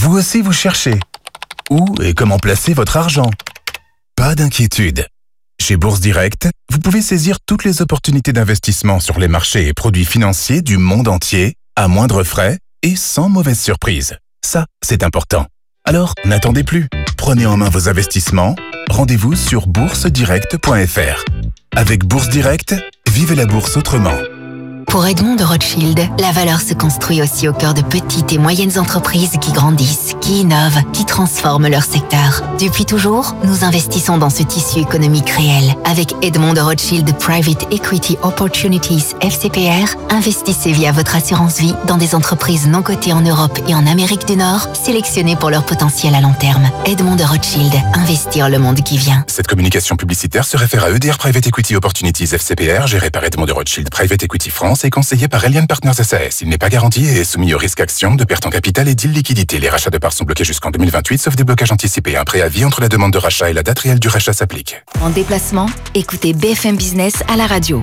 Vous aussi vous cherchez. Où et comment placer votre argent? Pas d'inquiétude. Chez Bourse Direct, vous pouvez saisir toutes les opportunités d'investissement sur les marchés et produits financiers du monde entier, à moindre frais et sans mauvaise surprise. Ça, c'est important. Alors, n'attendez plus. Prenez en main vos investissements. Rendez-vous sur boursedirect.fr. Avec Bourse Direct, vivez la bourse autrement. Pour Edmond de Rothschild, la valeur se construit aussi au cœur de petites et moyennes entreprises qui grandissent, qui innovent, qui transforment leur secteur. Depuis toujours, nous investissons dans ce tissu économique réel. Avec Edmond de Rothschild Private Equity Opportunities FCPR, investissez via votre assurance vie dans des entreprises non cotées en Europe et en Amérique du Nord, sélectionnées pour leur potentiel à long terme. Edmond de Rothschild, investir le monde qui vient. Cette communication publicitaire se réfère à EDR Private Equity Opportunities FCPR, géré par Edmond de Rothschild Private Equity France et conseillé par Elian Partners SAS. Il n'est pas garanti et est soumis au risque action, de perte en capital et d'illiquidité. Les rachats de parts sont bloqués jusqu'en 2028, sauf débloquage anticipé. Un préavis entre la demande de rachat et la date réelle du rachat s'applique. En déplacement, écoutez BFM Business à la radio.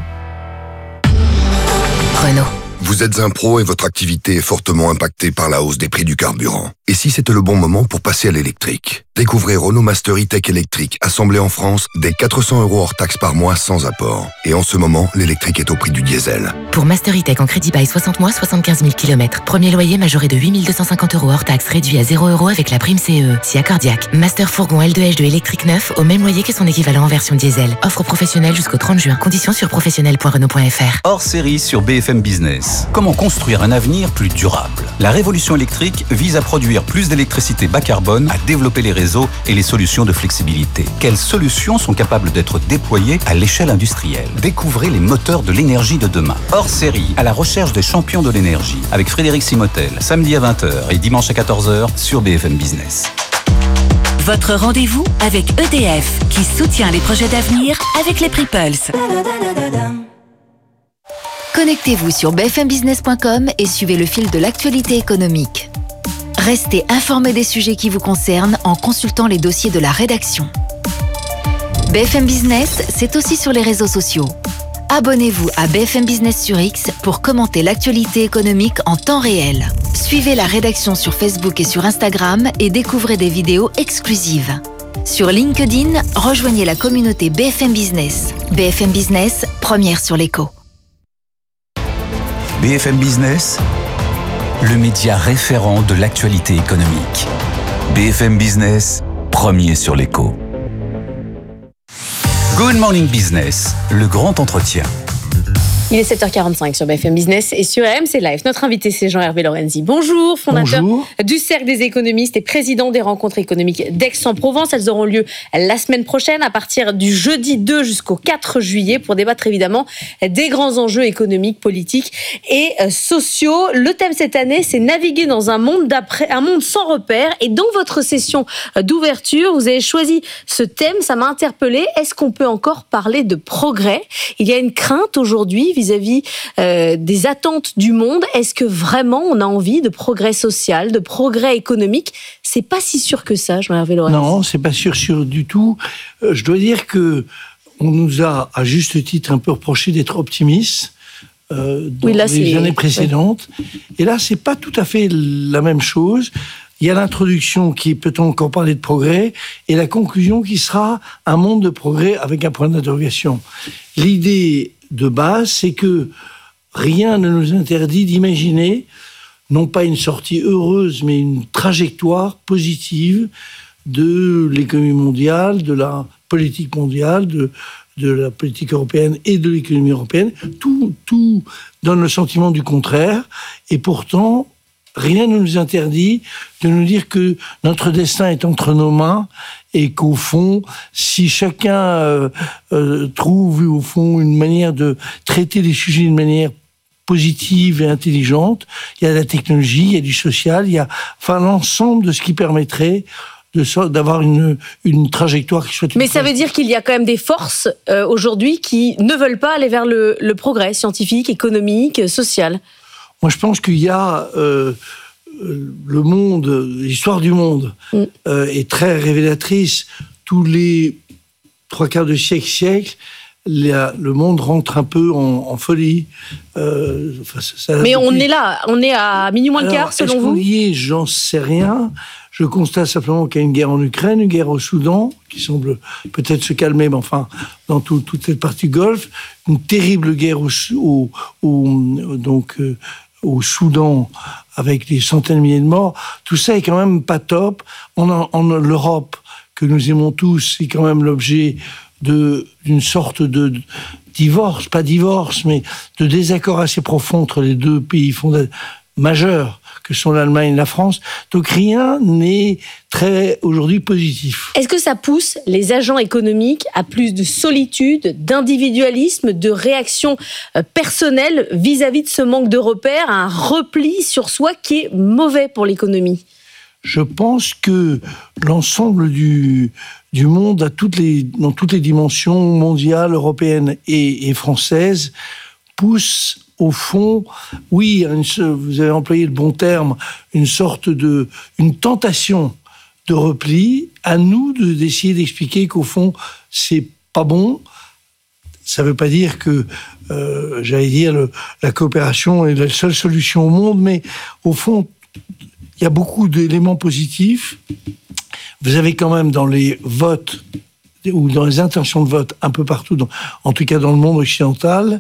Renault. Vous êtes un pro et votre activité est fortement impactée par la hausse des prix du carburant. Et si c'était le bon moment pour passer à l'électrique? Découvrez Renault Master E-Tech électrique, assemblé en France, dès 400 € hors taxe par mois sans apport. Et en ce moment, l'électrique est au prix du diesel. Pour Master E-Tech en crédit bail 60 mois, 75 000 km. Premier loyer majoré de 8 250 € hors taxe, réduit à 0 € avec la prime CE. Si accordiaque. Master fourgon L2H de électrique neuf, au même loyer que son équivalent en version diesel. Offre professionnelle jusqu'au 30 juin. Conditions sur professionnel.renault.fr. Hors série sur BFM Business. Comment construire un avenir plus durable? La révolution électrique vise à produire plus d'électricité bas carbone, à développer les réseaux et les solutions de flexibilité. Quelles solutions sont capables d'être déployées à l'échelle industrielle? Découvrez les moteurs de l'énergie de demain. Hors série, à la recherche des champions de l'énergie, avec Frédéric Simotel, samedi à 20h et dimanche à 14h sur BFM Business. Votre rendez-vous avec EDF, qui soutient les projets d'avenir avec les prix Pulse. Connectez-vous sur bfmbusiness.com et suivez le fil de l'actualité économique. Restez informé des sujets qui vous concernent en consultant les dossiers de la rédaction. BFM Business, c'est aussi sur les réseaux sociaux. Abonnez-vous à BFM Business sur X pour commenter l'actualité économique en temps réel. Suivez la rédaction sur Facebook et sur Instagram et découvrez des vidéos exclusives. Sur LinkedIn, rejoignez la communauté BFM Business. BFM Business, première sur l'écho. BFM Business, le média référent de l'actualité économique. BFM Business, premier sur l'écho. Good Morning Business, le grand entretien. Il est 7h45 sur BFM Business et sur RMC Live. Notre invité, c'est Jean-Hervé Lorenzi. Bonjour, fondateur du Cercle des économistes et président des rencontres économiques d'Aix-en-Provence. Elles auront lieu la semaine prochaine à partir du jeudi 2 jusqu'au 4 juillet pour débattre évidemment des grands enjeux économiques, politiques et sociaux. Le thème cette année, c'est naviguer dans un monde d'après, un monde sans repères. Et dans votre session d'ouverture, vous avez choisi ce thème, ça m'a interpellée. Est-ce qu'on peut encore parler de progrès? Il y a une crainte aujourd'hui vis-à-vis des attentes du monde. Est-ce que vraiment on a envie de progrès social, de progrès économique? C'est pas si sûr que ça, Jean-Hervé Lorenzi. Non, c'est pas sûr du tout. Je dois dire que on nous a, à juste titre, un peu reproché d'être optimistes dans les années précédentes. Oui. Et là, c'est pas tout à fait la même chose. Il y a l'introduction qui peut-on encore parler de progrès et la conclusion qui sera un monde de progrès avec un point d'interrogation. L'idée de base, c'est que rien ne nous interdit d'imaginer, non pas une sortie heureuse, mais une trajectoire positive de l'économie mondiale, de la politique mondiale, de la politique européenne et de l'économie européenne. Tout donne le sentiment du contraire. Et pourtant, rien ne nous interdit de nous dire que notre destin est entre nos mains et qu'au fond, si chacun trouve au fond une manière de traiter les sujets d'une manière positive et intelligente, il y a la technologie, il y a du social, il y a l'ensemble de ce qui permettrait d'avoir une trajectoire qui soit... Mais ça veut dire qu'il y a quand même des forces aujourd'hui qui ne veulent pas aller vers le progrès scientifique, économique, social. Moi, je pense qu'il y a le monde, l'histoire du monde est très révélatrice. Tous les 3/4 de siècle, le monde rentre un peu en folie. Mais on est là, on est à minuit moins le quart, selon vous ? J'en sais rien. Je constate simplement qu'il y a une guerre en Ukraine, une guerre au Soudan, qui semble peut-être se calmer, mais enfin, dans toute cette partie Golfe, une terrible guerre au Soudan, avec des centaines de milliers de morts. Tout ça est quand même pas top. En l'Europe, que nous aimons tous, c'est quand même l'objet d'une sorte de divorce, pas divorce, mais de désaccord assez profond entre les deux pays majeurs que sont l'Allemagne et la France. Donc rien n'est très aujourd'hui positif. Est-ce que ça pousse les agents économiques à plus de solitude, d'individualisme, de réaction personnelle vis-à-vis de ce manque de repères, un repli sur soi qui est mauvais pour l'économie ? Je pense que l'ensemble du monde, dans toutes les dimensions mondiales, européennes et françaises, pousse au fond, oui, vous avez employé le bon terme, une tentation de repli. À nous d'essayer d'expliquer qu'au fond, c'est pas bon. Ça ne veut pas dire que, la coopération est la seule solution au monde, mais au fond, il y a beaucoup d'éléments positifs. Vous avez quand même dans les votes ou dans les intentions de vote un peu partout, en tout cas dans le monde occidental,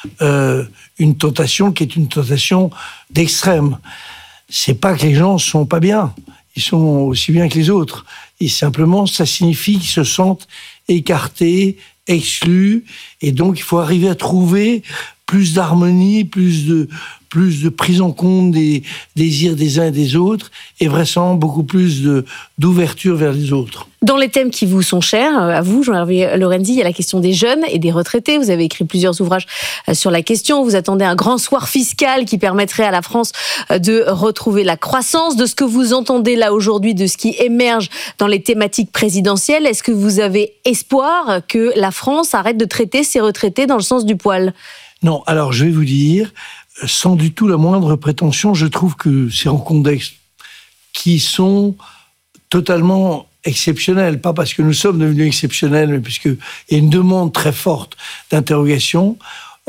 une tentation qui est une tentation d'extrême. C'est pas que les gens sont pas bien, ils sont aussi bien que les autres. Et simplement, ça signifie qu'ils se sentent écartés, exclus, et donc il faut arriver à trouver plus d'harmonie, plus de prise en compte des désirs des uns et des autres, et vraisemblablement beaucoup plus d'ouverture vers les autres. Dans les thèmes qui vous sont chers, à vous, Jean-Hervé Lorenzi, il y a la question des jeunes et des retraités. Vous avez écrit plusieurs ouvrages sur la question. Vous attendez un grand soir fiscal qui permettrait à la France de retrouver la croissance. De ce que vous entendez là aujourd'hui, de ce qui émerge dans les thématiques présidentielles, est-ce que vous avez espoir que la France arrête de traiter ses retraités dans le sens du poil ? Non, alors je vais vous dire, sans du tout la moindre prétention, je trouve que ces rencontres d'Aix qui sont totalement exceptionnelles, pas parce que nous sommes devenus exceptionnels, mais puisqu'il y a une demande très forte d'interrogation,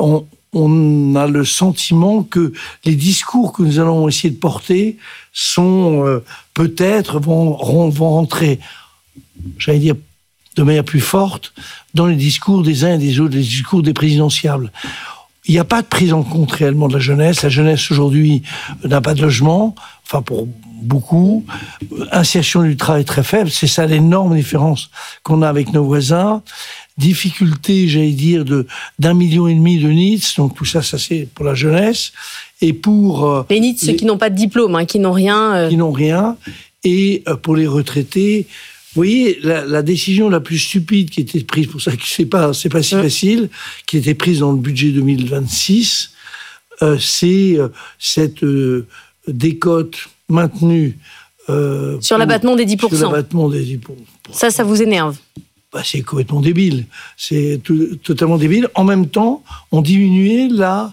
on a le sentiment que les discours que nous allons essayer de porter sont vont rentrer, j'allais dire, de manière plus forte dans les discours des uns et des autres, les discours des présidentiables. Il n'y a pas de prise en compte réellement de la jeunesse. La jeunesse aujourd'hui n'a pas de logement, enfin pour beaucoup. Insertion du travail très faible, c'est ça l'énorme différence qu'on a avec nos voisins. Difficulté, j'allais dire, d'1,5 million de NEETs, donc tout ça c'est pour la jeunesse. Et pour... les NEETs, ceux qui n'ont pas de diplôme, qui n'ont rien... Qui n'ont rien. Et pour les retraités... Vous voyez, la décision la plus stupide qui était prise, pour ça que c'est pas si facile, qui était prise dans le budget 2026, c'est cette décote maintenue... sur l'abattement des 10%. Sur l'abattement des 10%. Ça vous énerve ? C'est complètement débile. C'est totalement débile. En même temps, on diminuait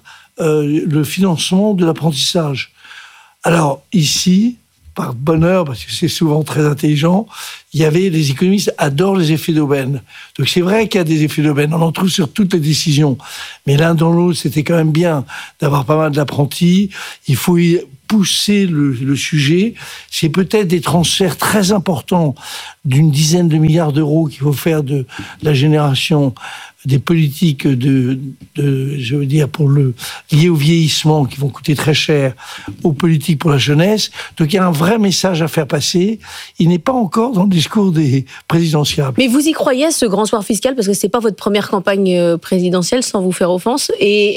le financement de l'apprentissage. Alors, ici... par bonheur, parce que c'est souvent très intelligent, les économistes adorent les effets d'aubaine. Donc c'est vrai qu'il y a des effets d'aubaine, on en trouve sur toutes les décisions. Mais l'un dans l'autre, c'était quand même bien d'avoir pas mal d'apprentis. Il faut y pousser le sujet. C'est peut-être des transferts très importants d'une dizaine de milliards d'euros qu'il faut faire de la génération des politiques je veux dire, liées au vieillissement, qui vont coûter très cher, aux politiques pour la jeunesse. Donc il y a un vrai message à faire passer. Il n'est pas encore dans le discours des présidentiables. Mais vous y croyez, ce grand soir fiscal, parce que c'est pas votre première campagne présidentielle, sans vous faire offense, et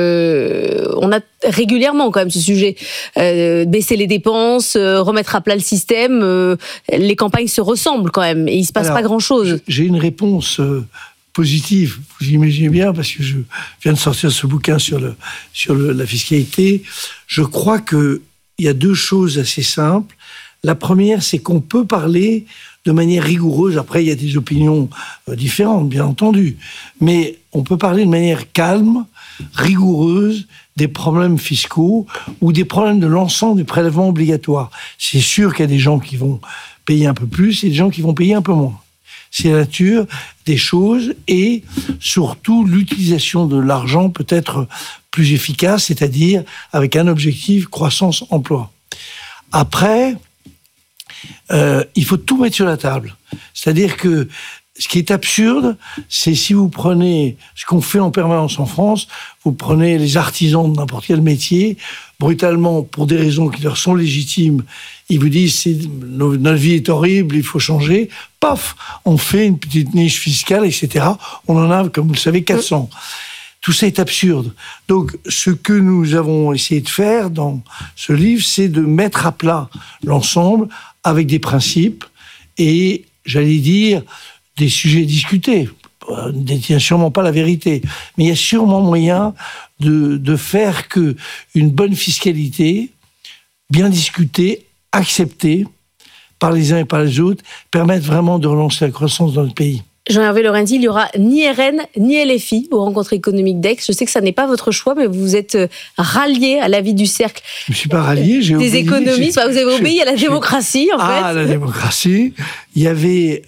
on a régulièrement quand même ce sujet, baisser les dépenses, remettre à plat le système, les campagnes se ressemblent quand même, et il se passe pas grand-chose. J'ai une réponse... positive, vous imaginez bien, parce que je viens de sortir ce bouquin sur la fiscalité. Je crois qu'il y a deux choses assez simples. La première, c'est qu'on peut parler de manière rigoureuse. Après, il y a des opinions différentes, bien entendu. Mais on peut parler de manière calme, rigoureuse, des problèmes fiscaux ou des problèmes de l'ensemble du prélèvement obligatoire. C'est sûr qu'il y a des gens qui vont payer un peu plus et des gens qui vont payer un peu moins. c'est la nature des choses et surtout l'utilisation de l'argent peut être plus efficace, c'est-à-dire avec un objectif croissance-emploi. Après, il faut tout mettre sur la table. C'est-à-dire que ce qui est absurde, c'est si vous prenez ce qu'on fait en permanence en France, vous prenez les artisans de n'importe quel métier, brutalement, pour des raisons qui leur sont légitimes, ils vous disent notre vie est horrible, il faut changer. Paf, on fait une petite niche fiscale, etc. On en a, comme vous le savez, 400. Tout ça est absurde. Donc, ce que nous avons essayé de faire dans ce livre, c'est de mettre à plat l'ensemble avec des principes et, j'allais dire, des sujets discutés. On ne détient sûrement pas la vérité, mais il y a sûrement moyen de faire que une bonne fiscalité, bien discutée, acceptée par les uns et par les autres, permette vraiment de relancer la croissance dans notre pays. Jean-Hervé Lorenzi, il n'y aura ni RN ni LFI aux rencontres économiques d'Aix. Je sais que ça n'est pas votre choix, mais vous êtes rallié à l'avis du cercle. Je ne me suis pas rallié, j'ai obéi. Des économistes, vous avez obéi à la démocratie, en fait. Ah, la démocratie. Il y avait...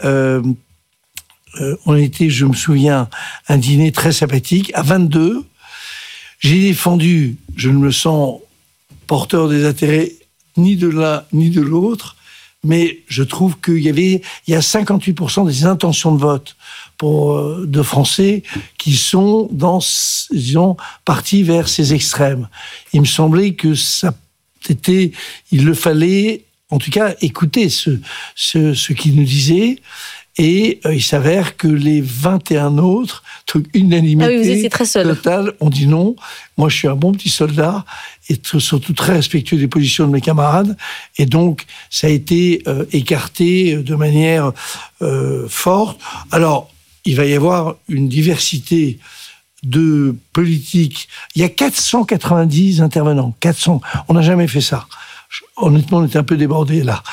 on était, je me souviens, un dîner très sympathique, à 22. J'ai défendu, je ne me sens porteur des intérêts ni de l'un ni de l'autre, mais je trouve qu'il y a 58% des intentions de vote de Français qui sont partis vers ces extrêmes. Il me semblait que il le fallait, en tout cas, écouter ce qu'ils nous disaient. Et il s'avère que les 21 autres, unanimité totale, ont dit non. Moi, je suis un bon petit soldat et surtout très respectueux des positions de mes camarades. Et donc, ça a été écarté de manière forte. Alors, il va y avoir une diversité de politiques. Il y a 490 intervenants. 400. On n'a jamais fait ça. Honnêtement, on était un peu débordés là,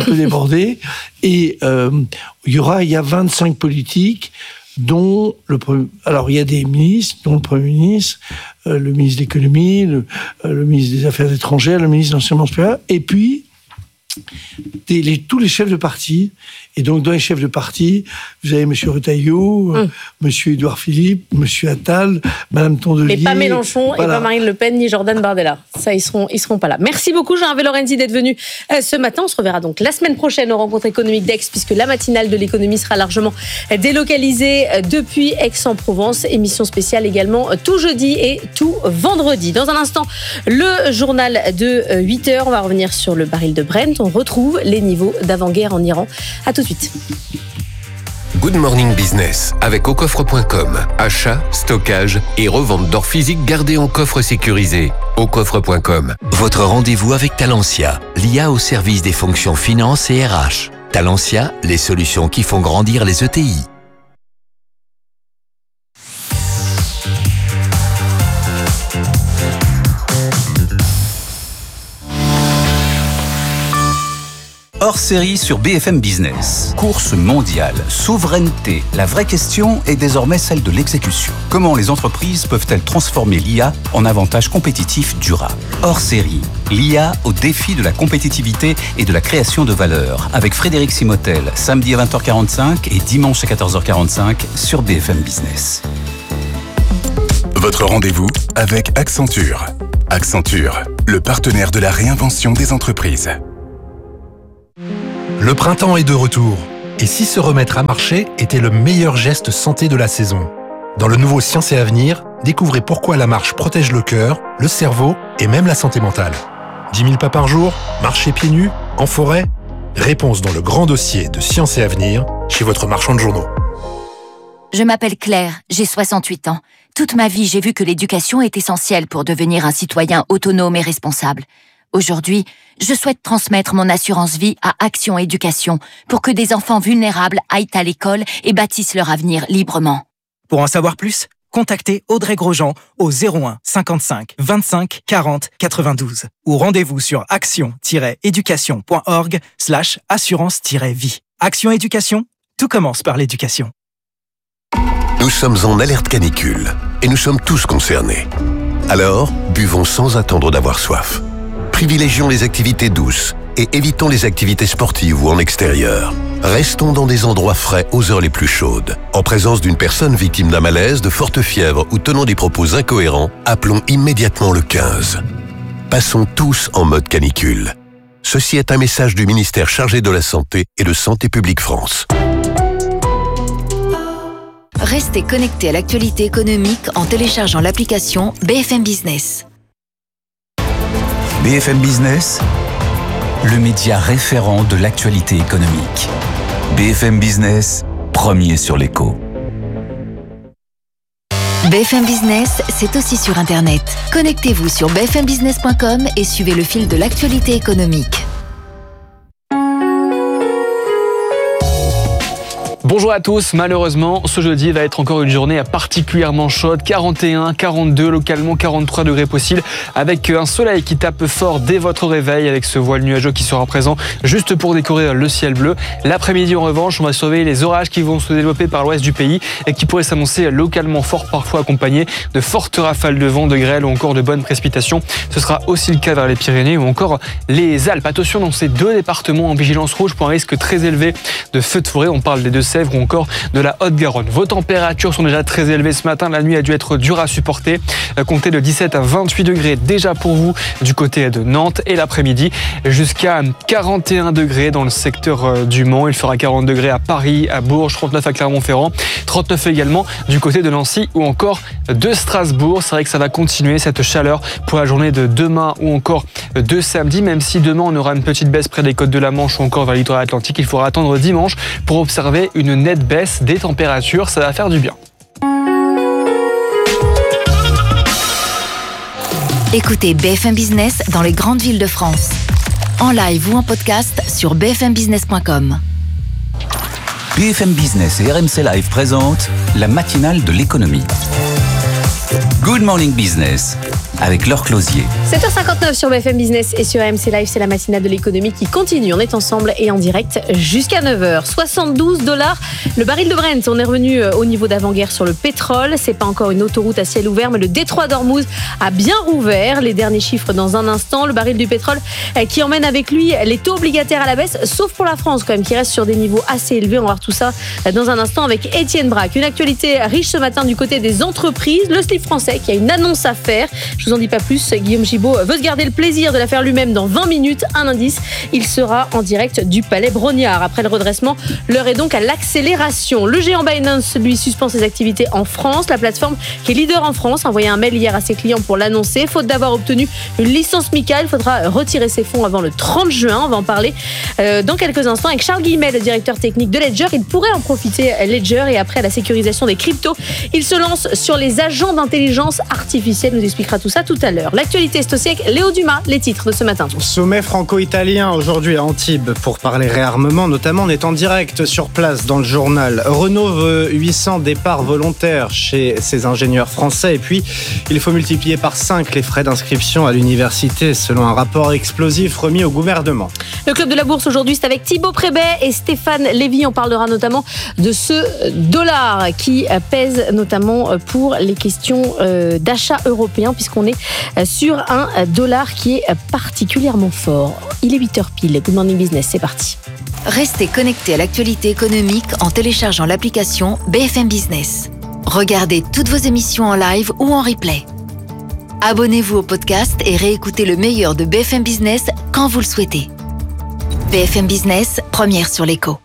et il y a 25 politiques, dont alors il y a des ministres, dont le Premier ministre, le ministre de l'économie, le ministre des Affaires étrangères, le ministre de l'enseignement supérieur, et puis tous les chefs de parti. Et donc, dans les chefs de parti, vous avez M. Retailleau, M. Édouard Philippe, M. Attal, Mme Tondelier... Mais pas Mélenchon, voilà. Et pas Marine Le Pen, ni Jordan Bardella. Ça, ils seront pas là. Merci beaucoup, Jean-Hervé Lorenzi, d'être venu ce matin. On se reverra donc la semaine prochaine aux rencontres économiques d'Aix, puisque la matinale de l'économie sera largement délocalisée depuis Aix-en-Provence. Émission spéciale également tout jeudi et tout vendredi. Dans un instant, le journal de 8h. On va revenir sur le baril de Brent. On retrouve les niveaux d'avant-guerre en Iran. À tout de suite. Good Morning Business avec aucoffre.com. Achat, stockage et revente d'or physique gardé en coffre sécurisé. Aucoffre.com. Votre rendez-vous avec Talentia, l'IA au service des fonctions finance et RH. Talentia, les solutions qui font grandir les ETI. Hors série sur BFM Business. Course mondiale, souveraineté. La vraie question est désormais celle de l'exécution. Comment les entreprises peuvent-elles transformer l'IA en avantage compétitif durable? Hors série, l'IA au défi de la compétitivité et de la création de valeur. Avec Frédéric Simotel, samedi à 20h45 et dimanche à 14h45 sur BFM Business. Votre rendez-vous avec Accenture. Accenture, le partenaire de la réinvention des entreprises. Le printemps est de retour. Et si se remettre à marcher était le meilleur geste santé de la saison? Dans le nouveau Science et Avenir, découvrez pourquoi la marche protège le cœur, le cerveau et même la santé mentale. 10 000 pas par jour? Marcher pieds nus? En forêt? Réponse dans le grand dossier de Science et Avenir, chez votre marchand de journaux. Je m'appelle Claire, j'ai 68 ans. Toute ma vie, j'ai vu que l'éducation est essentielle pour devenir un citoyen autonome et responsable. Aujourd'hui, je souhaite transmettre mon assurance vie à Action Éducation pour que des enfants vulnérables aillent à l'école et bâtissent leur avenir librement. Pour en savoir plus, contactez Audrey Grosjean au 01 55 25 40 92 ou rendez-vous sur action-éducation.org/assurance-vie. Action Éducation, tout commence par l'éducation. Nous sommes en alerte canicule et nous sommes tous concernés. Alors, buvons sans attendre d'avoir soif. Privilégions les activités douces et évitons les activités sportives ou en extérieur. Restons dans des endroits frais aux heures les plus chaudes. En présence d'une personne victime d'un malaise, de forte fièvre ou tenant des propos incohérents, appelons immédiatement le 15. Passons tous en mode canicule. Ceci est un message du ministère chargé de la Santé et de Santé publique France. Restez connectés à l'actualité économique en téléchargeant l'application BFM Business. BFM Business, le média référent de l'actualité économique. BFM Business, premier sur l'écho. BFM Business, c'est aussi sur Internet. Connectez-vous sur bfmbusiness.com et suivez le fil de l'actualité économique. Bonjour à tous, malheureusement, ce jeudi va être encore une journée particulièrement chaude, 41, 42, localement 43 degrés possibles, avec un soleil qui tape fort dès votre réveil, avec ce voile nuageux qui sera présent juste pour décorer le ciel bleu. L'après-midi, en revanche, on va surveiller les orages qui vont se développer par l'ouest du pays et qui pourraient s'annoncer localement forts, parfois accompagnés de fortes rafales de vent, de grêle ou encore de bonnes précipitations. Ce sera aussi le cas vers les Pyrénées ou encore les Alpes. Attention, dans ces deux départements en vigilance rouge pour un risque très élevé de feux de forêt. On parle des Deux-Sèvres ou encore de la Haute-Garonne. Vos températures sont déjà très élevées ce matin. La nuit a dû être dure à supporter. Comptez de 17 à 28 degrés déjà pour vous du côté de Nantes et l'après-midi jusqu'à 41 degrés dans le secteur du Mans. Il fera 40 degrés à Paris, à Bourges, 39 à Clermont-Ferrand, 39 également du côté de Nancy ou encore de Strasbourg. C'est vrai que ça va continuer cette chaleur pour la journée de demain ou encore de samedi, même si demain on aura une petite baisse près des côtes de la Manche ou encore vers le littoral atlantique. Il faudra attendre dimanche pour observer une nette baisse des températures. Ça va faire du bien. Écoutez BFM Business dans les grandes villes de France. En live ou en podcast sur bfmbusiness.com. BFM Business et RMC Live présentent la matinale de l'économie. Good Morning Business avec Laure Closier. 7h59 sur BFM Business et sur RMC Live, c'est la matinale de l'économie qui continue. On est ensemble et en direct jusqu'à 9h. 72 $, le baril de Brent. On est revenu au niveau d'avant-guerre sur le pétrole. C'est pas encore une autoroute à ciel ouvert, mais le détroit d'Ormuz a bien rouvert. Les derniers chiffres dans un instant. Le baril du pétrole qui emmène avec lui les taux obligataires à la baisse, sauf pour la France quand même, qui reste sur des niveaux assez élevés. On va voir tout ça dans un instant avec Étienne Braque. Une actualité riche ce matin du côté des entreprises. Le slip français qui a une annonce à faire. Je vous en dis pas plus. Guillaume Gibault veut se garder le plaisir de la faire lui-même dans 20 minutes. Un indice, il sera en direct du Palais Brognard. Après le redressement, l'heure est donc à l'accélération. Le géant Binance, lui, suspend ses activités en France. La plateforme qui est leader en France a envoyé un mail hier à ses clients pour l'annoncer. Faute d'avoir obtenu une licence MiCA, il faudra retirer ses fonds avant le 30 juin. On va en parler dans quelques instants avec Charles Guillemet, le directeur technique de Ledger. Il pourrait en profiter, Ledger, et après la sécurisation des cryptos, il se lance sur les agents d'intelligence artificielle. Il nous expliquera tout ça tout à l'heure. L'actualité, c'est aussi avec Léo Dumas, les titres de ce matin. Sommet franco-italien aujourd'hui à Antibes pour parler réarmement, notamment on est en direct sur place dans le journal. Renault veut 800 départs volontaires chez ses ingénieurs français et puis il faut multiplier par 5 les frais d'inscription à l'université selon un rapport explosif remis au gouvernement. Le club de la bourse aujourd'hui, c'est avec Thibaut Prébet et Stéphane Lévy. On parlera notamment de ce dollar qui pèse notamment pour les questions d'achat européen puisqu'on est sur un dollar qui est particulièrement fort. Il est 8h pile. Good Morning Business, c'est parti. Restez connectés à l'actualité économique en téléchargeant l'application BFM Business. Regardez toutes vos émissions en live ou en replay. Abonnez-vous au podcast et réécoutez le meilleur de BFM Business quand vous le souhaitez. BFM Business, première sur l'écho.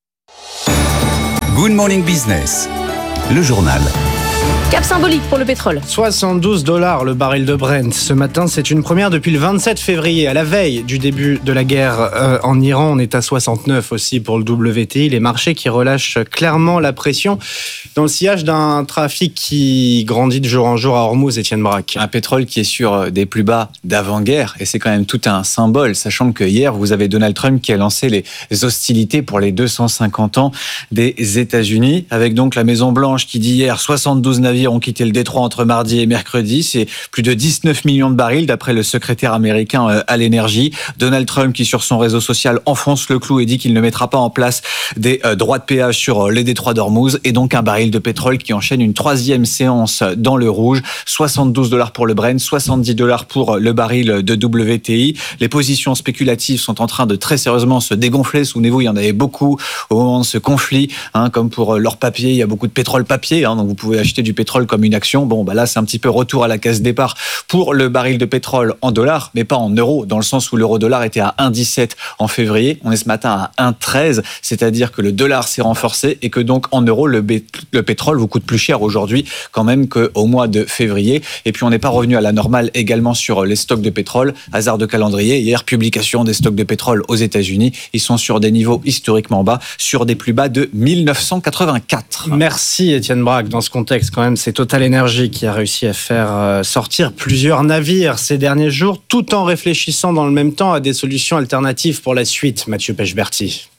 Good Morning Business, le journal. Cap symbolique pour le pétrole. 72 $ le baril de Brent. Ce matin, c'est une première depuis le 27 février, à la veille du début de la guerre en Iran. On est à 69 aussi pour le WTI. Les marchés qui relâchent clairement la pression dans le sillage d'un trafic qui grandit de jour en jour à Ormuz, Étienne Braque. Un pétrole qui est sur des plus bas d'avant-guerre. Et c'est quand même tout un symbole, sachant que hier, vous avez Donald Trump qui a lancé les hostilités pour les 250 ans des États-Unis, avec donc la Maison-Blanche qui dit hier 72 navires navires ont quitté le détroit entre mardi et mercredi. C'est plus de 19 millions de barils d'après le secrétaire américain à l'énergie. Donald Trump qui sur son réseau social enfonce le clou et dit qu'il ne mettra pas en place des droits de péage sur les détroits d'Ormuz et donc un baril de pétrole qui enchaîne une 3e séance dans le rouge. $72 pour le Brent, $70 pour le baril de WTI. Les positions spéculatives sont en train de très sérieusement se dégonfler. Souvenez-vous, il y en avait beaucoup au moment de ce conflit, comme pour l'or papier, il y a beaucoup de pétrole papier, donc vous pouvez acheter du pétrole comme une action. Bon, là, c'est un petit peu retour à la case départ pour le baril de pétrole en dollars, mais pas en euros, dans le sens où l'euro-dollar était à 1,17 en février. On est ce matin à 1,13, c'est-à-dire que le dollar s'est renforcé et que donc en euros, le pétrole vous coûte plus cher aujourd'hui quand même qu'au mois de février. Et puis on n'est pas revenu à la normale également sur les stocks de pétrole. Hasard de calendrier, hier, publication des stocks de pétrole aux États-Unis. Ils sont sur des niveaux historiquement bas, sur des plus bas de 1984. Merci Étienne Braque. Dans ce contexte, quand même, c'est Total Energy qui a réussi à faire sortir plusieurs navires ces derniers jours, tout en réfléchissant dans le même temps à des solutions alternatives pour la suite. Mathieu Pechberti.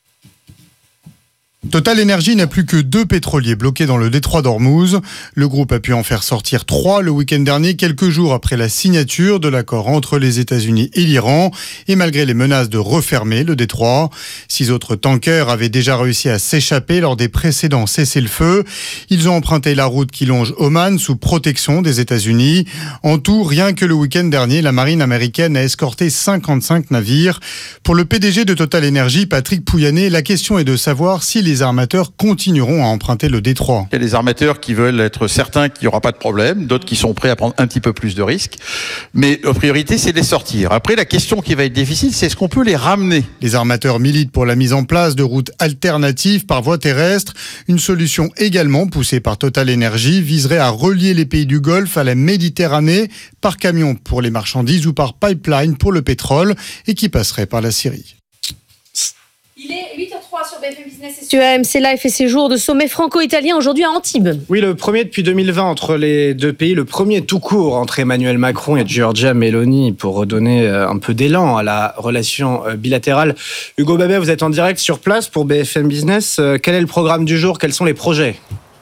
Total Energy n'a plus que 2 pétroliers bloqués dans le détroit d'Ormuz. Le groupe a pu en faire sortir 3 le week-end dernier, quelques jours après la signature de l'accord entre les États-Unis et l'Iran, et malgré les menaces de refermer le détroit. 6 autres tankers avaient déjà réussi à s'échapper lors des précédents cessez-le-feu. Ils ont emprunté la route qui longe Oman sous protection des États-Unis. En tout, rien que le week-end dernier, la marine américaine a escorté 55 navires. Pour le PDG de Total Energy, Patrick Pouyanné, la question est de savoir si les armateurs continueront à emprunter le détroit. Il y a des armateurs qui veulent être certains qu'il n'y aura pas de problème, d'autres qui sont prêts à prendre un petit peu plus de risques. Mais la priorité, c'est de les sortir. Après, la question qui va être difficile, c'est est-ce qu'on peut les ramener ? Les armateurs militent pour la mise en place de routes alternatives par voie terrestre. Une solution également poussée par Total Energy viserait à relier les pays du Golfe à la Méditerranée par camion pour les marchandises ou par pipeline pour le pétrole et qui passerait par la Syrie. Il est 8h03 sur BFM Business et sur AMC Live et ses jours de sommet franco-italien aujourd'hui à Antibes. Oui, le premier depuis 2020 entre les deux pays, le premier tout court entre Emmanuel Macron et Giorgia Meloni pour redonner un peu d'élan à la relation bilatérale. Hugo Babet, vous êtes en direct sur place pour BFM Business. Quel est le programme du jour ? Quels sont les projets ?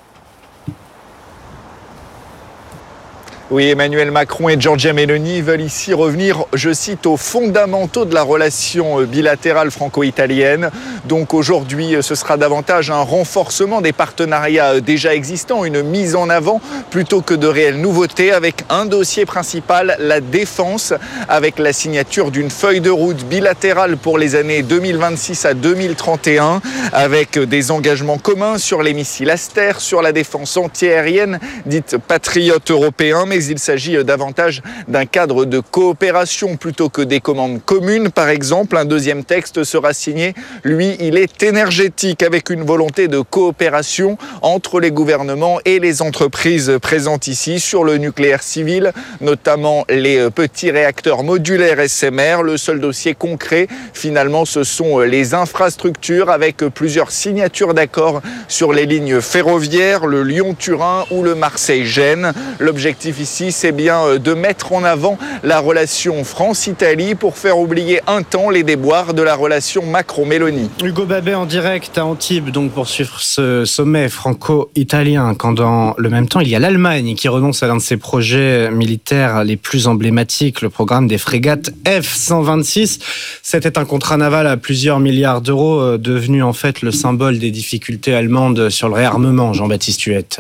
Oui, Emmanuel Macron et Giorgia Meloni veulent ici revenir, je cite, aux fondamentaux de la relation bilatérale franco-italienne. Donc aujourd'hui, ce sera davantage un renforcement des partenariats déjà existants, une mise en avant plutôt que de réelles nouveautés avec un dossier principal, la défense, avec la signature d'une feuille de route bilatérale pour les années 2026 à 2031, avec des engagements communs sur les missiles Aster, sur la défense antiaérienne, dite patriote européen, mais il s'agit davantage d'un cadre de coopération plutôt que des commandes communes. Par exemple, un deuxième texte sera signé. Lui, il est énergétique avec une volonté de coopération entre les gouvernements et les entreprises présentes ici sur le nucléaire civil, notamment les petits réacteurs modulaires SMR. Le seul dossier concret, finalement, ce sont les infrastructures avec plusieurs signatures d'accords sur les lignes ferroviaires, le Lyon-Turin ou le Marseille-Gênes. L'objectif ici, c'est bien de mettre en avant la relation France-Italie pour faire oublier un temps les déboires de la relation Macron-Mélanie. Hugo Babet en direct à Antibes, donc pour suivre ce sommet franco-italien, quand dans le même temps, il y a l'Allemagne qui renonce à l'un de ses projets militaires les plus emblématiques, le programme des frégates F-126. C'était un contrat naval à plusieurs milliards d'euros, devenu en fait le symbole des difficultés allemandes sur le réarmement. Jean-Baptiste Huette.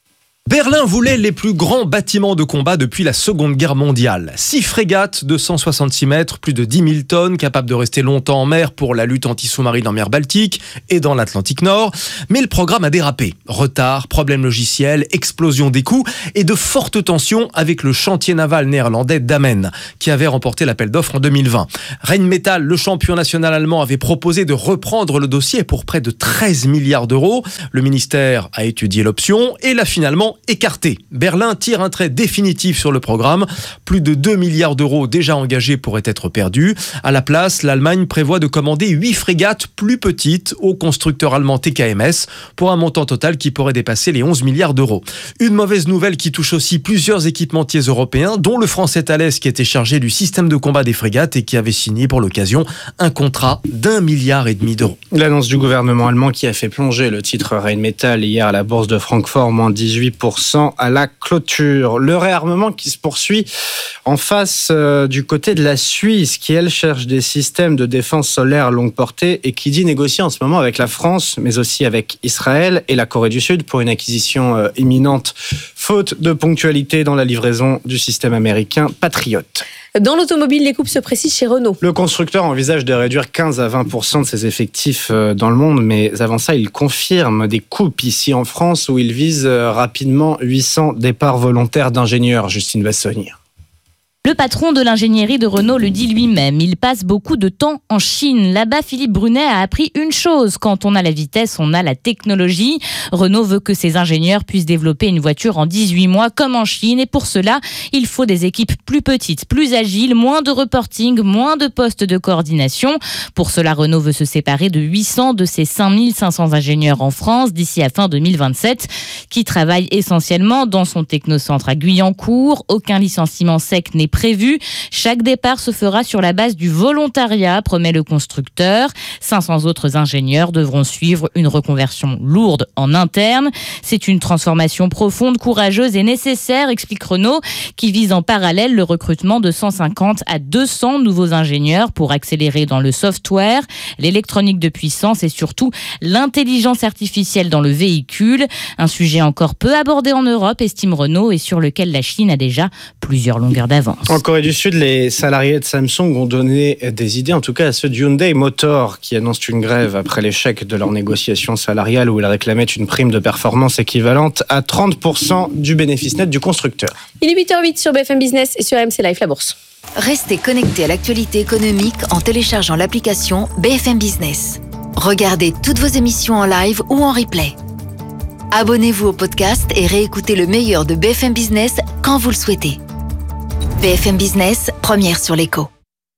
Berlin voulait les plus grands bâtiments de combat depuis la Seconde Guerre mondiale. 6 frégates de 166 mètres, plus de 10 000 tonnes, capables de rester longtemps en mer pour la lutte anti-sous-marine en mer Baltique et dans l'Atlantique Nord. Mais le programme a dérapé. Retard, problèmes logiciels, explosion des coûts et de fortes tensions avec le chantier naval néerlandais Damen, qui avait remporté l'appel d'offres en 2020. Rheinmetall, le champion national allemand, avait proposé de reprendre le dossier pour près de 13 milliards d'euros. Le ministère a étudié l'option et l'a finalement écarté. Berlin tire un trait définitif sur le programme. Plus de 2 milliards d'euros déjà engagés pourraient être perdus. À la place, l'Allemagne prévoit de commander 8 frégates plus petites au constructeur allemand TKMS pour un montant total qui pourrait dépasser les 11 milliards d'euros. Une mauvaise nouvelle qui touche aussi plusieurs équipementiers européens, dont le français Thales qui était chargé du système de combat des frégates et qui avait signé pour l'occasion un contrat d'1,5 milliard d'euros. L'annonce du gouvernement allemand qui a fait plonger le titre Rheinmetall hier à la bourse de Francfort, moins 18%. 2% à la clôture. Le réarmement qui se poursuit en face du côté de la Suisse, qui elle cherche des systèmes de défense solaire longue portée et qui dit négocier en ce moment avec la France, mais aussi avec Israël et la Corée du Sud pour une acquisition imminente, faute de ponctualité dans la livraison du système américain Patriot. Dans l'automobile, les coupes se précisent chez Renault. Le constructeur envisage de réduire 15 à 20% de ses effectifs dans le monde, mais avant ça, il confirme des coupes ici en France où il vise rapidement 800 départs volontaires d'ingénieurs. Justine Vassogne. Le patron de l'ingénierie de Renault le dit lui-même, il passe beaucoup de temps en Chine. Là-bas, Philippe Brunet a appris une chose, quand on a la vitesse, on a la technologie. Renault veut que ses ingénieurs puissent développer une voiture en 18 mois comme en Chine et pour cela, il faut des équipes plus petites, plus agiles, moins de reporting, moins de postes de coordination. Pour cela, Renault veut se séparer de 800 de ses 5500 ingénieurs en France d'ici à fin 2027 qui travaillent essentiellement dans son technocentre à Guyancourt. Aucun licenciement sec n'est prévu. Chaque départ se fera sur la base du volontariat, promet le constructeur. 500 autres ingénieurs devront suivre une reconversion lourde en interne. C'est une transformation profonde, courageuse et nécessaire, explique Renault, qui vise en parallèle le recrutement de 150 à 200 nouveaux ingénieurs pour accélérer dans le software, l'électronique de puissance et surtout l'intelligence artificielle dans le véhicule. Un sujet encore peu abordé en Europe, estime Renault, et sur lequel la Chine a déjà plusieurs longueurs d'avance. En Corée du Sud, les salariés de Samsung ont donné des idées, en tout cas à ceux de Hyundai Motor, qui annoncent une grève après l'échec de leur négociation salariale où ils réclamaient une prime de performance équivalente à 30% du bénéfice net du constructeur. Il est 8h08 sur BFM Business et sur RMC Live, la bourse. Restez connectés à l'actualité économique en téléchargeant l'application BFM Business. Regardez toutes vos émissions en live ou en replay. Abonnez-vous au podcast et réécoutez le meilleur de BFM Business quand vous le souhaitez. BFM Business, première sur l'écho.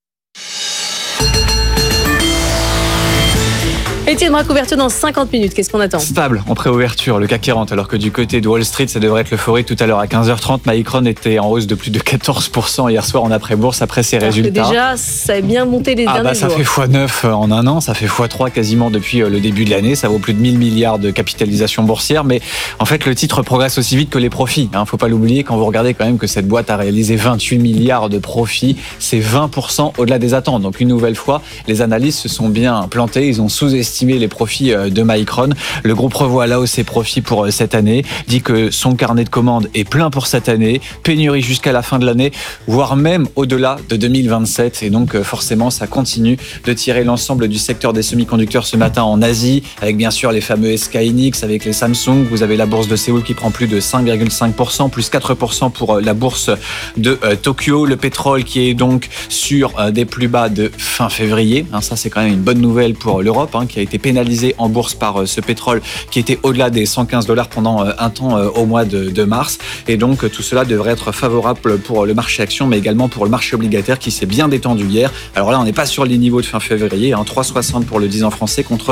Étienne Braque, couverture dans 50 minutes. Qu'est-ce qu'on attend ? Stable en préouverture, le CAC 40, alors que du côté de Wall Street, ça devrait être l'euphorie tout à l'heure à 15h30. Micron était en hausse de plus de 14% hier soir en après-bourse après ses résultats. Déjà, ça a bien monté les derniers ça jours. fait x9 en un an, ça fait x3 quasiment depuis le début de l'année. Ça vaut plus de 1000 milliards de capitalisation boursière. Mais en fait, le titre progresse aussi vite que les profits. Faut pas l'oublier quand vous regardez quand même que cette boîte a réalisé 28 milliards de profits. C'est 20% au-delà des attentes. Donc une nouvelle fois, les analystes se sont bien plantés. Ils ont sous-estimé les profits de Micron. Le groupe revoit là haut ses profits pour cette année, dit que son carnet de commandes est plein pour cette année, pénurie jusqu'à la fin de l'année, voire même au-delà de 2027. Et donc forcément, ça continue de tirer l'ensemble du secteur des semi-conducteurs ce matin en Asie, avec bien sûr les fameux SK Hynix, avec les Samsung. Vous avez la bourse de Séoul qui prend plus de 5,5%, plus 4% pour la bourse de Tokyo. Le pétrole qui est donc sur des plus bas de fin février. Ça, c'est quand même une bonne nouvelle pour l'Europe, qui a été pénalisée en bourse par ce pétrole qui était au-delà des $115 pendant un temps au mois de mars. Et donc tout cela devrait être favorable pour le marché action, mais également pour le marché obligataire qui s'est bien détendu hier. Alors là, on n'est pas sur les niveaux de fin février, 3,60 pour le 10 ans français contre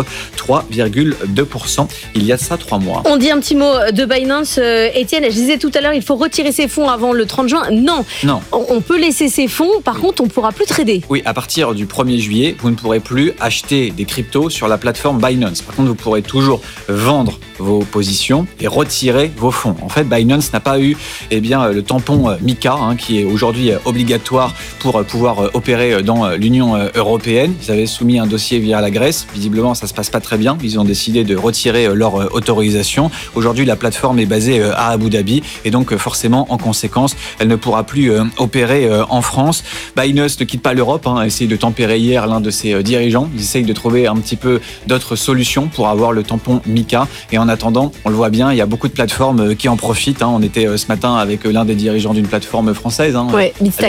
3,2% il y a ça 3 mois. On dit un petit mot de Binance. Étienne, je disais tout à l'heure, il faut retirer ses fonds avant le 30 juin. Non. On peut laisser ses fonds, par contre, on ne pourra plus trader. Oui, à partir du 1er juillet, vous ne pourrez plus acheter des cryptos sur la plateforme Binance. Par contre, vous pourrez toujours vendre vos positions et retirer vos fonds. En fait, Binance n'a pas eu le tampon MiCA, qui est aujourd'hui obligatoire pour pouvoir opérer dans l'Union européenne. Ils avaient soumis un dossier via la Grèce. Visiblement, ça se passe pas très bien. Ils ont décidé de retirer leur autorisation. Aujourd'hui, la plateforme est basée à Abu Dhabi et donc forcément, en conséquence, elle ne pourra plus opérer en France. Binance ne quitte pas l'Europe. Essaye de tempérer hier l'un de ses dirigeants. Ils essayent de trouver un petit peu d'autres solutions pour avoir le tampon MiCA. Et en attendant, on le voit bien, il y a beaucoup de plateformes qui en profitent. On était ce matin avec l'un des dirigeants d'une plateforme française. Biztack.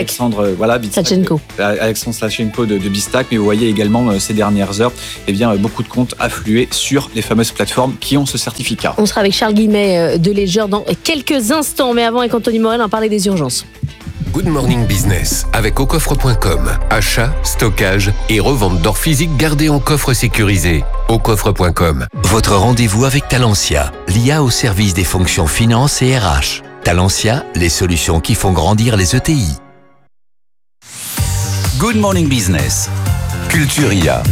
Alexandre Sachenko de Biztack. Mais vous voyez également ces dernières heures, beaucoup de comptes afflués sur les fameuses plateformes qui ont ce certificat. On sera avec Charles Guillemet de Ledger dans quelques instants. Mais avant, avec Anthony Morel, on parlait des urgences. Good Morning Business avec aucoffre.com. Achat, stockage et revente d'or physique gardé en coffre sécurisé. Aucoffre.com. Votre rendez-vous avec Talentia, l'IA au service des fonctions finance et RH. Talentia, les solutions qui font grandir les ETI. Good Morning Business. Culture IA.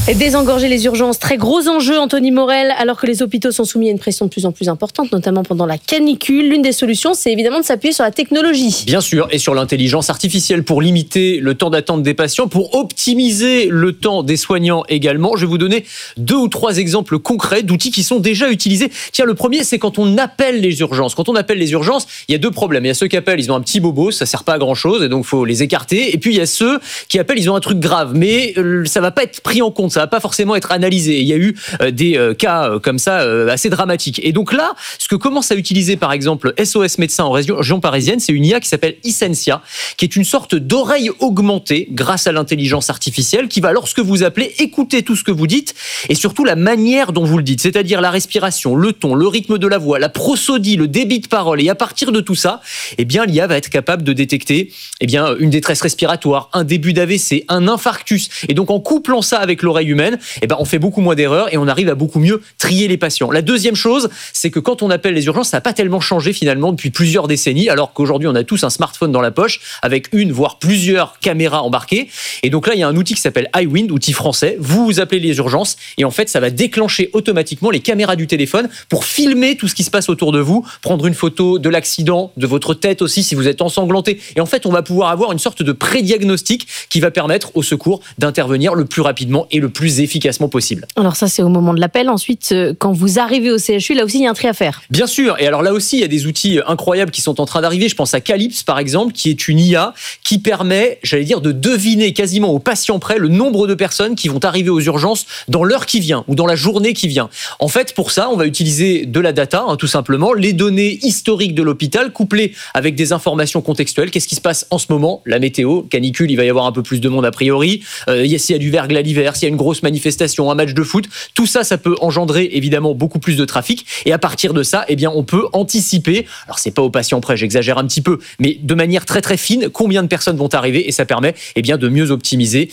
Désengorger les urgences, très gros enjeu, Anthony Morel, alors que les hôpitaux sont soumis à une pression de plus en plus importante, notamment pendant la canicule. L'une des solutions, c'est évidemment de s'appuyer sur la technologie. Bien sûr, et sur l'intelligence artificielle pour limiter le temps d'attente des patients, pour optimiser le temps des soignants également. Je vais vous donner 2 ou 3 exemples concrets d'outils qui sont déjà utilisés. Tiens, le premier, c'est quand on appelle les urgences. Quand on appelle les urgences, il y a 2 problèmes. Il y a ceux qui appellent, ils ont un petit bobo, ça sert pas à grand chose, et donc faut les écarter. Et puis il y a ceux qui appellent, ils ont un truc grave, mais ça va pas être pris en compte. Ça va pas forcément être analysé. Il y a eu des cas comme ça assez dramatiques. Et donc là, ce que commence à utiliser par exemple SOS Médecins en région parisienne, c'est une IA qui s'appelle Essentia, qui est une sorte d'oreille augmentée grâce à l'intelligence artificielle qui va, lorsque vous appelez, écouter tout ce que vous dites et surtout la manière dont vous le dites, c'est-à-dire la respiration, le ton, le rythme de la voix, la prosodie, le débit de parole. Et à partir de tout ça, eh bien, l'IA va être capable de détecter une détresse respiratoire, un début d'AVC, un infarctus. Et donc en couplant ça avec l'oreille humaine, on fait beaucoup moins d'erreurs et on arrive à beaucoup mieux trier les patients. La deuxième chose, c'est que quand on appelle les urgences, ça n'a pas tellement changé finalement depuis plusieurs décennies, alors qu'aujourd'hui on a tous un smartphone dans la poche avec une voire plusieurs caméras embarquées. Et donc là, il y a un outil qui s'appelle iWind, outil français. Vous appelez les urgences et en fait, ça va déclencher automatiquement les caméras du téléphone pour filmer tout ce qui se passe autour de vous, prendre une photo de l'accident, de votre tête aussi si vous êtes ensanglanté. Et en fait, on va pouvoir avoir une sorte de pré-diagnostic qui va permettre au secours d'intervenir le plus rapidement et le plus efficacement possible. Alors ça, c'est au moment de l'appel. Ensuite, quand vous arrivez au CHU, là aussi, il y a un tri à faire. Bien sûr. Et alors là aussi, il y a des outils incroyables qui sont en train d'arriver. Je pense à Calypse, par exemple, qui est une IA qui permet, de deviner quasiment au patient près le nombre de personnes qui vont arriver aux urgences dans l'heure qui vient ou dans la journée qui vient. En fait, pour ça, on va utiliser de la data, tout simplement, les données historiques de l'hôpital couplées avec des informations contextuelles. Qu'est-ce qui se passe en ce moment? La météo, canicule, il va y avoir un peu plus de monde a priori. S'il y a du verglas l'hiver, s'il y a une grosse manifestation, un match de foot, tout ça, ça peut engendrer évidemment beaucoup plus de trafic. Et à partir de ça, on peut anticiper. Alors c'est pas au patient près, j'exagère un petit peu, mais de manière très très fine, combien de personnes vont arriver et ça permet de mieux optimiser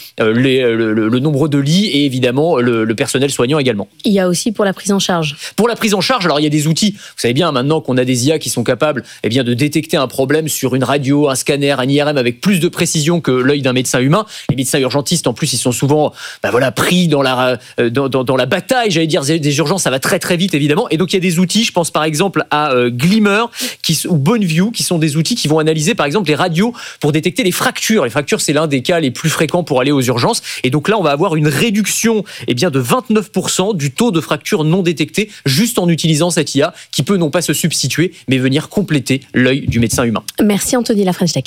le nombre de lits et évidemment le personnel soignant également. Il y a aussi pour la prise en charge. Pour la prise en charge, alors il y a des outils. Vous savez bien maintenant qu'on a des IA qui sont capables de détecter un problème sur une radio, un scanner, un IRM avec plus de précision que l'œil d'un médecin humain. Les médecins urgentistes en plus, ils sont souvent pris dans la bataille, des urgences, ça va très très vite évidemment. Et donc il y a des outils, je pense par exemple à Glimmer ou Boneview, qui sont des outils qui vont analyser par exemple les radios pour détecter les fractures. Les fractures, c'est l'un des cas les plus fréquents pour aller aux urgences. Et donc là, on va avoir une réduction de 29% du taux de fractures non détectées juste en utilisant cette IA qui peut non pas se substituer, mais venir compléter l'œil du médecin humain. Merci Anthony, la French Tech.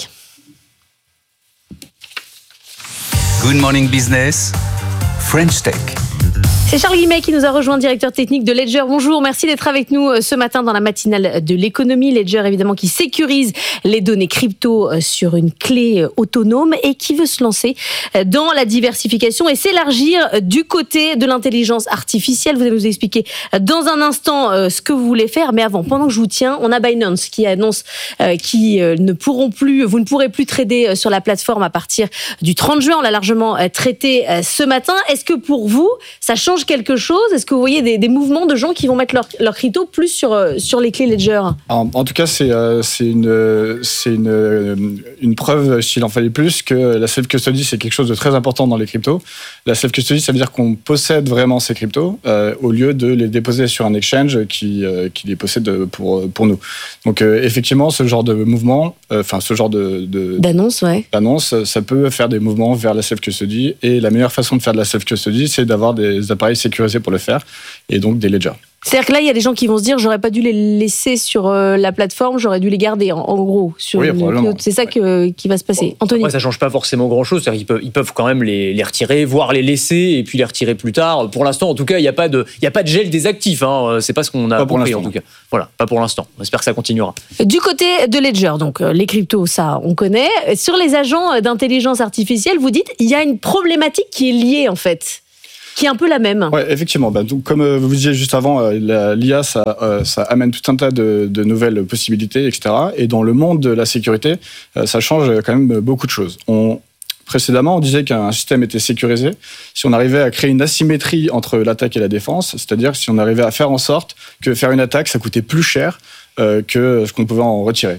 Good Morning Business, French Tech. C'est Charles Guimet qui nous a rejoint, directeur technique de Ledger. Bonjour, merci d'être avec nous ce matin dans la matinale de l'économie. Ledger, évidemment, qui sécurise les données crypto sur une clé autonome et qui veut se lancer dans la diversification et s'élargir du côté de l'intelligence artificielle. Vous allez nous expliquer dans un instant ce que vous voulez faire. Mais avant, pendant que je vous tiens, on a Binance qui annonce vous ne pourrez plus trader sur la plateforme à partir du 30 juin. On l'a largement traité ce matin. Est-ce que pour vous, ça change quelque chose? Est-ce que vous voyez des mouvements de gens qui vont mettre leur crypto plus sur les clés Ledger? En tout cas, c'est une preuve, s'il en fallait plus, que la self-custody, c'est quelque chose de très important dans les cryptos. La self-custody, ça veut dire qu'on possède vraiment ces cryptos au lieu de les déposer sur un exchange qui les possède pour nous. Donc, effectivement, ce genre de mouvement, ce genre d'annonce, ça peut faire des mouvements vers la self-custody. Et la meilleure façon de faire de la self-custody, c'est d'avoir des appareils sécurisés pour le faire, et donc des ledgers. C'est-à-dire que là, il y a des gens qui vont se dire, j'aurais pas dû les laisser sur la plateforme, j'aurais dû les garder, en gros. C'est ça qui va se passer. Anthony. Ouais, ça change pas forcément grand-chose. C'est-à-dire qu'ils peuvent quand même les retirer, voire les laisser, et puis les retirer plus tard. Pour l'instant, en tout cas, il n'y a pas de gel des actifs. C'est pas ce qu'on a compris, en tout cas. Voilà, pas pour l'instant. On espère que ça continuera. Du côté de Ledger, donc les cryptos, ça, on connaît. Sur les agents d'intelligence artificielle, vous dites, il y a une problématique qui est liée, en fait, qui est un peu la même. Oui, effectivement. Donc, comme vous disiez juste avant, l'IA, ça amène tout un tas de nouvelles possibilités, etc. Et dans le monde de la sécurité, ça change quand même beaucoup de choses. Précédemment, on disait qu'un système était sécurisé si on arrivait à créer une asymétrie entre l'attaque et la défense, c'est-à-dire si on arrivait à faire en sorte que faire une attaque, ça coûtait plus cher que ce qu'on pouvait en retirer.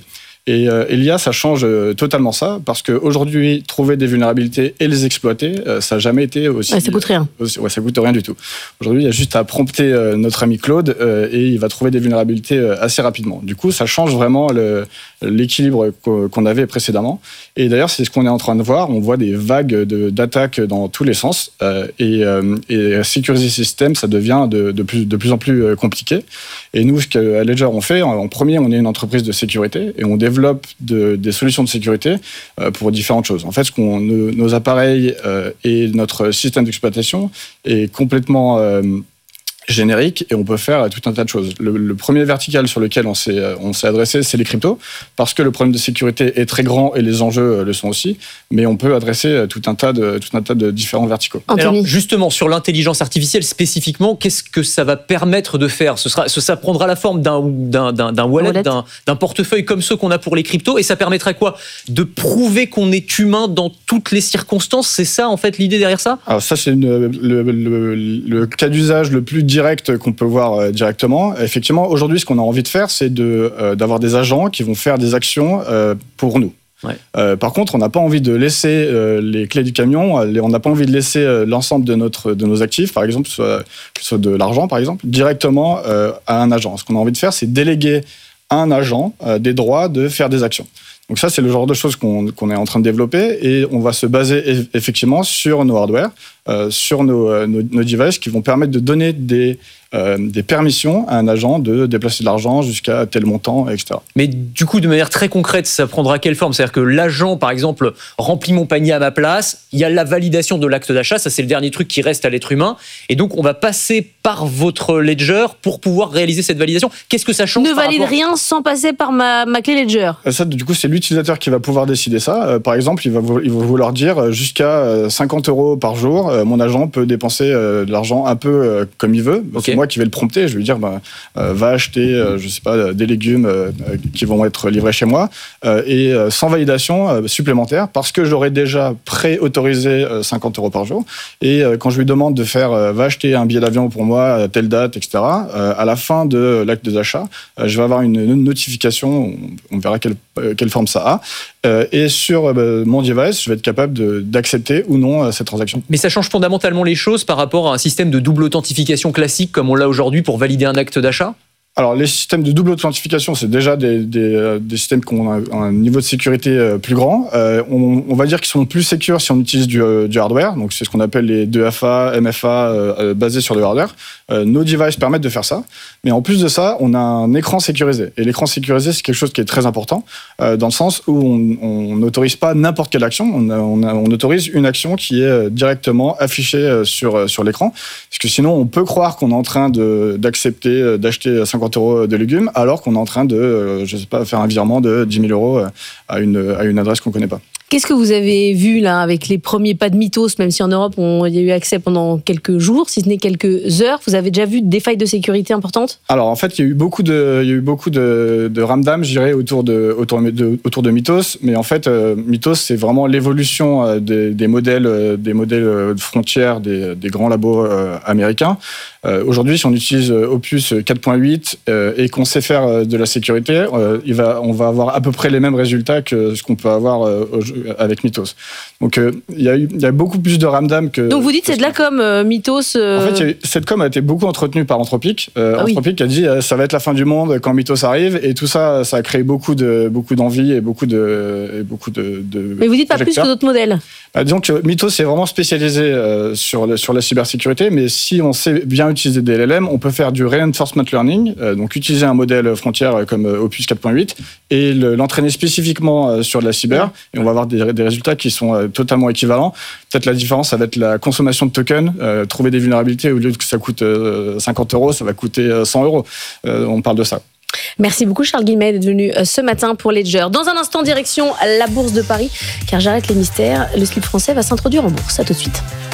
Et l'IA, ça change totalement ça, parce qu'aujourd'hui, trouver des vulnérabilités et les exploiter, ça n'a jamais été aussi... ça coûte rien. Ça coûte rien du tout. Aujourd'hui, il y a juste à prompter notre ami Claude et il va trouver des vulnérabilités assez rapidement. Du coup, ça change vraiment l'équilibre qu'on avait précédemment. Et d'ailleurs, c'est ce qu'on est en train de voir. On voit des vagues d'attaques dans tous les sens. Et sécuriser ces systèmes, ça devient de plus en plus compliqué. Et nous, ce qu'à Ledger, on fait, en premier, on est une entreprise de sécurité et on développe des solutions de sécurité pour différentes choses. En fait, nos appareils et notre système d'exploitation est complètement générique et on peut faire tout un tas de choses. Le premier vertical sur lequel on s'est adressé, c'est les cryptos, parce que le problème de sécurité est très grand et les enjeux le sont aussi, mais on peut adresser tout un tas de différents verticaux. Alors, justement, sur l'intelligence artificielle spécifiquement, qu'est-ce que ça va permettre de faire ? Ça prendra la forme d'un wallet, d'un portefeuille comme ceux qu'on a pour les cryptos, et ça permettrait quoi ? De prouver qu'on est humain dans toutes les circonstances ? C'est ça, en fait, l'idée derrière ça ? Alors ça, c'est le cas d'usage le plus direct qu'on peut voir directement. Effectivement, aujourd'hui, ce qu'on a envie de faire, c'est d'avoir des agents qui vont faire des actions pour nous. Ouais. Par contre, on n'a pas envie de laisser les clés du camion, on n'a pas envie de laisser l'ensemble de nos actifs, par exemple, que ce soit de l'argent, par exemple, directement à un agent. Ce qu'on a envie de faire, c'est déléguer à un agent des droits de faire des actions. Donc ça, c'est le genre de choses qu'on est en train de développer et on va se baser effectivement sur nos hardware, sur nos devices qui vont permettre de donner des permissions à un agent de déplacer de l'argent jusqu'à tel montant, etc. Mais du coup, de manière très concrète, ça prendra quelle forme ? C'est-à-dire que l'agent, par exemple, remplit mon panier à ma place, il y a la validation de l'acte d'achat, ça c'est le dernier truc qui reste à l'être humain, et donc on va passer par votre ledger pour pouvoir réaliser cette validation. Qu'est-ce que ça change ? Ne valide rien sans passer par ma clé ledger. Ça, du coup, c'est l'utilisateur qui va pouvoir décider ça. Par exemple, il va vouloir dire jusqu'à 50 € par jour, mon agent peut dépenser de l'argent un peu comme il veut. Okay. C'est moi qui vais le prompter. Je vais lui dire, va acheter, je sais pas, des légumes qui vont être livrés chez moi et sans validation supplémentaire parce que j'aurais déjà pré-autorisé 50 € par jour. Et quand je lui demande de faire, va acheter un billet d'avion pour moi à telle date, etc. À la fin de l'acte d'achat, je vais avoir une notification. On verra quelle forme ça a. Et sur mon device, je vais être capable d'accepter ou non cette transaction. Mais ça change fondamentalement les choses par rapport à un système de double authentification classique comme on l'a aujourd'hui pour valider un acte d'achat ? Alors, les systèmes de double authentification, c'est déjà des systèmes qui ont un niveau de sécurité plus grand. On va dire qu'ils sont plus sécures si on utilise du hardware. Donc, c'est ce qu'on appelle les 2FA, MFA basés sur le hardware. Nos devices permettent de faire ça. Mais en plus de ça, on a un écran sécurisé. Et l'écran sécurisé, c'est quelque chose qui est très important dans le sens où on n'autorise pas n'importe quelle action. On autorise une action qui est directement affichée sur l'écran. Parce que sinon, on peut croire qu'on est en train d'accepter d'acheter 50 € de légumes, alors qu'on est en train de, je sais pas, faire un virement de 10 000 € à une adresse qu'on connaît pas. Qu'est-ce que vous avez vu là avec les premiers pas de Mythos, même si en Europe il y a eu accès pendant quelques jours, si ce n'est quelques heures, vous avez déjà vu des failles de sécurité importantes ? Alors en fait, il y a eu beaucoup de ramdam, je dirais, autour de Mythos, mais en fait, Mythos c'est vraiment l'évolution des modèles de frontières des grands labos américains. Aujourd'hui, si on utilise Opus 4.8 et qu'on sait faire de la sécurité, on va avoir à peu près les mêmes résultats que ce qu'on peut avoir avec Mythos. Donc, il y a beaucoup plus de ramdam que... Donc, vous dites c'est de la com, Mythos... En fait, cette com a été beaucoup entretenue par Anthropic. Anthropic a dit ça va être la fin du monde quand Mythos arrive, et tout ça, ça a créé beaucoup d'envie et beaucoup de... Mais vous dites pas plus que d'autres modèles. Disons que Mythos est vraiment spécialisé sur la cybersécurité, mais si on sait bien utiliser des LLM, on peut faire du reinforcement learning, donc utiliser un modèle frontière comme Opus 4.8 et l'entraîner spécifiquement sur de la cyber, et on va avoir des résultats qui sont totalement équivalents. Peut-être la différence, ça va être la consommation de tokens. Trouver des vulnérabilités, au lieu que ça coûte 50 €, ça va coûter 100 €. On parle de ça. Merci beaucoup Charles Guillemet d'être venu ce matin pour Ledger. Dans un instant, direction la Bourse de Paris, car j'arrête les mystères, le slip français va s'introduire en bourse. À tout de suite.